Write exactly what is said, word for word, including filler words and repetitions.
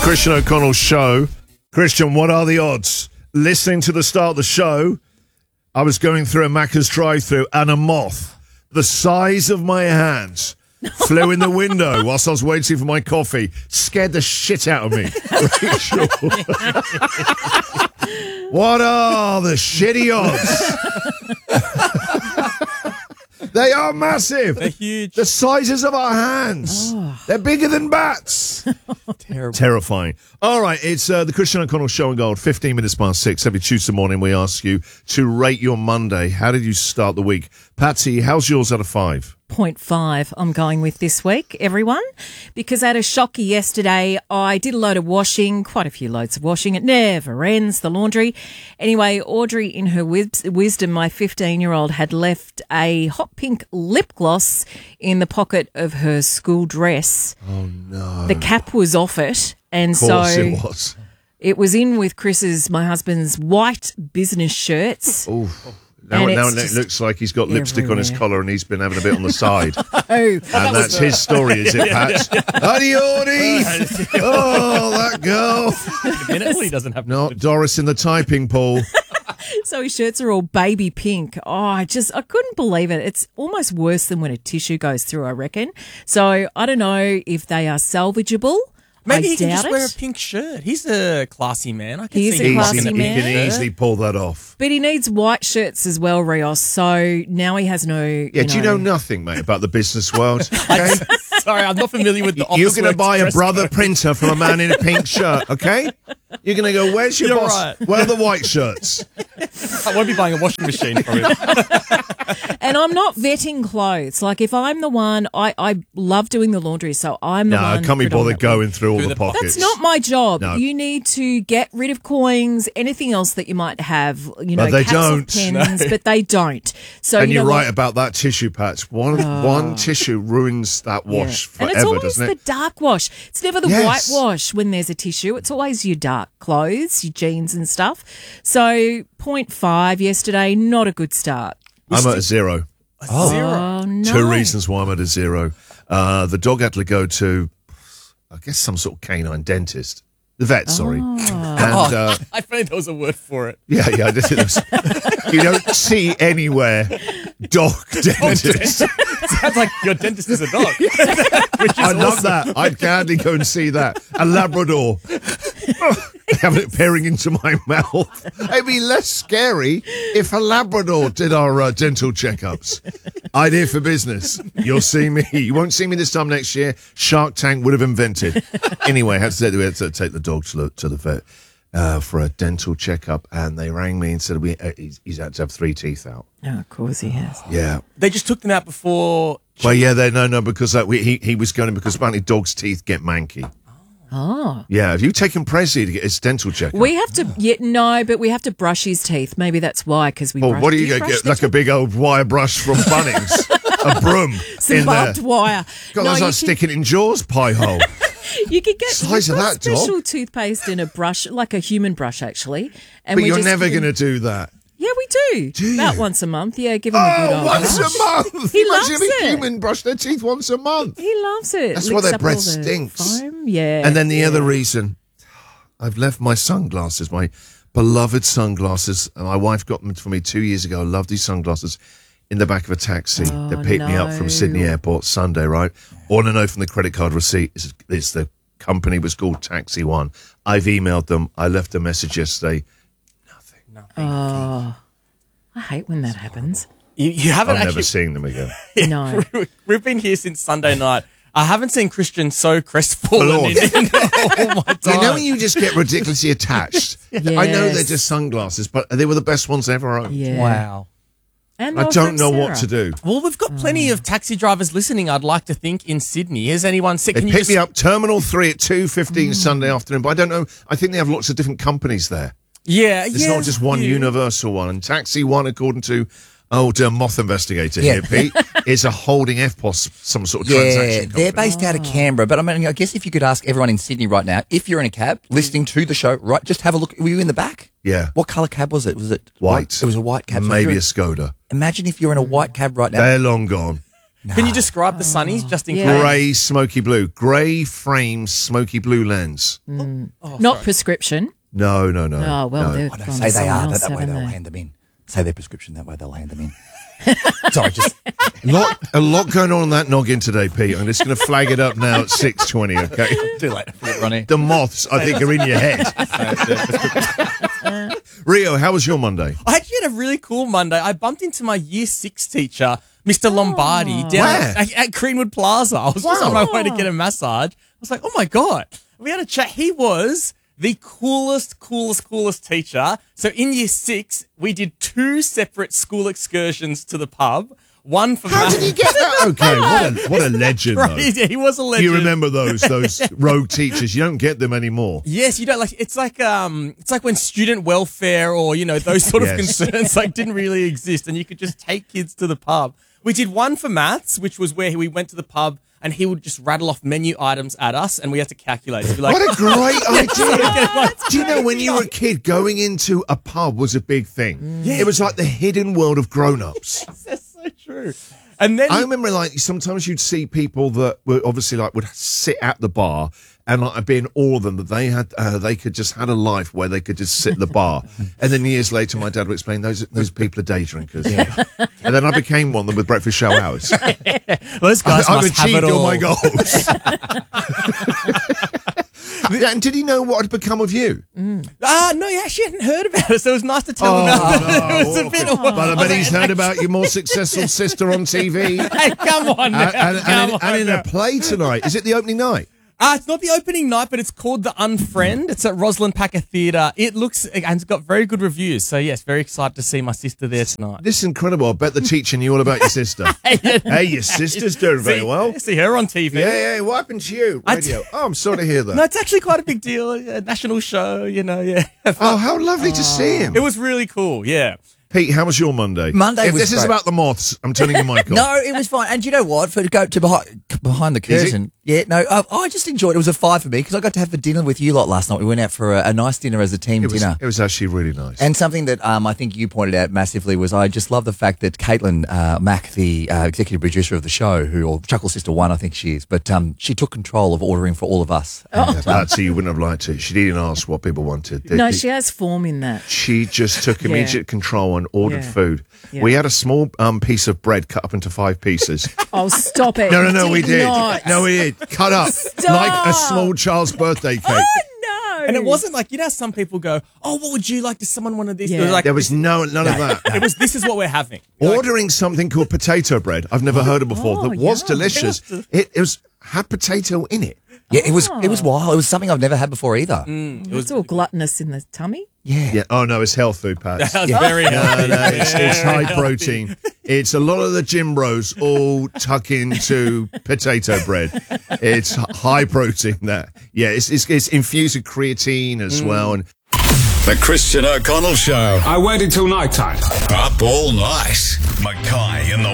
Christian O'Connell Show. Christian, what are the odds? Listening to the start of the show, I was going through a Macca's drive-thru and a moth the size of my hands flew in the window whilst I was waiting for my coffee. Scared the shit out of me. Rachel. What are the shitty odds? They are massive. They're huge. The sizes of our hands. Oh. They're bigger than bats. Terrible. Terrifying. All right, it's uh, the Christian O'Connell Show and Gold, fifteen minutes past six. Every Tuesday morning we ask you to rate your Monday. How did you start the week? Patsy, how's yours out of five? zero point five I'm going with this week, everyone, because I had a shocker yesterday. I did a load of washing, quite a few loads of washing. It never ends, the laundry. Anyway, Audrey, in her wis- wisdom, my fifteen-year-old had left a hot pink lip gloss in the pocket of her school dress. Oh, no. The cap was off it, and Of course so it was. it was in with Chris's, my husband's, white business shirts. Oof. Now, And now it's it just looks like he's got lipstick on his everywhere. collar and he's been having a bit on the side. Oh, And that's his story, is it, Pat? Adiodi! Oh, that girl. Minute, he doesn't have Not Doris in the typing pool. so his shirts are all baby pink. Oh, I just, I couldn't believe it. It's almost worse than when a tissue goes through, I reckon. So I don't know if they are salvageable. Maybe I he can doubt just it. wear a pink shirt. He's a classy man. I can He is see a him classy rocking Easy, man. he pink can shirt. easily pull that off. But he needs white shirts as well, Rios. So now he has no. Yeah, you do you know nothing, mate, about the business world? Okay? Sorry, I'm not familiar with the office You're going to works buy a dress brother code. printer from a man in a pink shirt, okay? You're going to go, where's your You're boss? right. Where are the white shirts? I won't be buying a washing machine for him. And I'm not vetting clothes. Like if I'm the one, I, I love doing the laundry, so I'm the No, one. I can't be bothered predominantly. going through all Through the the- pockets. That's not my job. No. You need to get rid of coins, anything else that you might have, you know, But they caps don't. or pens, but they don't. So And you you're know right what? about that tissue patch. One one tissue ruins that wash Yeah. And forever, it's always doesn't the it? dark wash. It's never the Yes. white wash when there's a tissue. It's always your dark clothes, your jeans and stuff. So zero point five yesterday, not a good start. I'm at a zero. Zero. Oh, no. Two reasons why I'm at a zero. Uh, the dog had to go to, I guess, some sort of canine dentist. The vet, sorry. Oh. And, uh, I found there was a word for it. yeah, yeah, I did it. You don't see anywhere dog dentist. Sounds like your dentist is a dog. Which is I love awesome. that. I'd gladly go and see that. A Labrador. Having it peering into my mouth. It'd be less scary if a Labrador did our uh, dental checkups. Idea for business. You'll see me. You won't see me this time next year. Shark Tank would have invented. Anyway, I had to take, we had to take the dog to the, to the vet uh, for a dental checkup, and they rang me and said we, uh, he's, he's had to have three teeth out. Oh, of course he has. Yeah. They just took them out before. Well, yeah, they no, no, because uh, we, he he was going because apparently dogs' teeth get manky. Oh. Yeah, have you taken Prezi to get his dental checkup? We have to, yeah, no, but we have to brush his teeth. Maybe that's why, because we Oh, brush what do you, do get? brush Get the like a big old wire brush from Bunnings, a broom Some in barbed there. wire. God, no, that's you like can, sticking it in Jaws pie hole. you could get Size we've of got that, dog. special toothpaste in a brush, like a human brush, actually. And But we you're just never give going him- to do that. Yeah, we do. Do About you? once a month. Yeah, give him a good Oh, old once brush. a month. He Imagine loves if a it. human brushed their teeth once a month. He loves it. That's why Licks their up breath all the stinks. foam. Yeah. And then the yeah. other reason, I've left my sunglasses, my beloved sunglasses, and my wife got them for me two years ago. I love these sunglasses in the back of a taxi. Oh, they picked me up from no. Sydney Airport Sunday, right? All I know from the credit card receipt is, is the company was called Taxi One. I've emailed them. I left a message yesterday. Oh, I hate when that happens. You, you haven't I'm never actually. seeing them again. No. We've been here since Sunday night. I haven't seen Christian so crestfallen Lord. in, in all my time. You know when you just get ridiculously attached? I know they're Yes. just sunglasses, but they were the best ones I ever owned. Yeah. Wow. And I they're don't from know what to Sarah. do. Well, we've got plenty of taxi drivers listening, I'd like to think, in Sydney. Has anyone said... They can you picked just- me up Terminal three at two fifteen Mm. Sunday afternoon, but I don't know. I think they have lots of different companies there. Yeah, It's yeah. not just one yeah. universal one. And Taxi One, according to old uh, moth investigator Yeah. here, Pete, is a holding F P O S, some sort of Yeah, transaction company. they're based out of Canberra. But I mean, I guess if you could ask everyone in Sydney right now, if you're in a cab listening to the show, right, just have a look. Were you in the back? Yeah. What colour cab was it? Was it White. It was a white cab. So Maybe a if you're- Skoda. Imagine if you're in a white cab right now. They're long gone. Can you describe the sunnies just in Yeah. case? Grey smoky blue. Grey frame smoky blue lens. Not prescription. No, no, no. Oh, well, no. they're Oh, no, gone say to they are. someone That, else, that way haven't they'll they? hand them in. Say their prescription. That way they'll hand them in. Sorry, just A lot, a lot going on in that noggin today, Pete. I'm just going to flag it up now at six twenty, okay? too late. Ronnie. The moths, I think, are in your head. Rio, how was your Monday? I actually had a really cool Monday. I bumped into my year six teacher, Mister Lombardi, down Where? at, at Greenwood Plaza. I was just Wow. on my way to get a massage. I was like, oh my God. We had a chat. He was the coolest, coolest, coolest teacher. So in year six, we did two separate school excursions to the pub. One for How maths. did he get that? Okay, what a, what a legend, though. Crazy. He was a legend. You remember those those rogue teachers? You don't get them anymore. Yes, you don't like. It's like um, it's like when student welfare or you know those sort of Yes. concerns like didn't really exist, and you could just take kids to the pub. We did one for maths, which was where we went to the pub and he would just rattle off menu items at us, and we had to calculate. So be like, What a great idea! like, Do you know when you were a kid, going into a pub was a big thing? It was like the hidden world of grown-ups. That's so true. And then I remember, like, sometimes you'd see people that were obviously like would sit at the bar, and like being all of them that they had, uh, they could just had a life where they could just sit at the bar. And then years later, my dad would explain those those people are day drinkers. And then I became one of them with breakfast show hours. those guys I've must have achieved it all. all my goals. And did he know what had become of you? Ah, no, you actually hadn't heard about it, so it was nice to tell him about it. It was a bit of But I bet he's heard about your more successful sister on T V. And, Hey, come on, now. and, and, come in, on and in now. a play tonight. Is it the opening night? Uh, it's not the opening night, but it's called The Unfriend. It's at Rosalind Packer Theatre. It looks, and it's got very good reviews. So, yes, very excited to see my sister there tonight. This is incredible. I bet the teacher knew all about your sister. Hey, your sister's doing very see, well. See her on T V. Yeah, yeah. What happened to you? I Radio. Oh, I'm sorry to hear that. No, it's actually quite a big deal. A national show, you know, yeah. Oh, how lovely to see him. It was really cool, yeah. Pete, how was your Monday? Monday If was this is great. about the moths, I'm turning your mic off. No, it was fine. And you know what? For to go to behind, behind the Is it? curtain. Yeah, no, uh, I just enjoyed it. It was a five for me because I got to have a dinner with you lot last night. We went out for a, a nice dinner as a team It was, dinner. it was actually really nice. And something that um, I think you pointed out massively was I just love the fact that Caitlin uh, Mack, the uh, executive producer of the show, who or Chuckle Sister One, I think she is, but um, she took control of ordering for all of us. And, um, That's you wouldn't have liked it. She didn't ask what people wanted. They- No, they- she has form in that. She just took immediate control and ordered Yeah. food. Yeah. We had a small um, piece of bread cut up into five pieces. Oh, stop it. No, no, no, You we did. not. No, we did. Cut up Stop. like a small child's birthday cake. Oh, no. And it wasn't like, you know, how some people go, oh, what would you like? Does someone want this? Yeah. It was like, There was no none of that. it was, this is what we're having. Ordering something called potato bread, I've never heard of before, Oh, that was yum. delicious. It, it was had potato in it. yeah, it was it was wild. It was something I've never had before either. It's all gluttonous in the tummy. Yeah. Yeah. Oh no, it's health food, Pat. That was very No, healthy. no, it's, it's high protein. It's a lot of the gym bros all tuck into potato bread. It's h- high protein. That yeah, it's it's, it's infused with creatine as well. And The Christian O'Connell Show. I waited till night time. Up all night. Mackay in the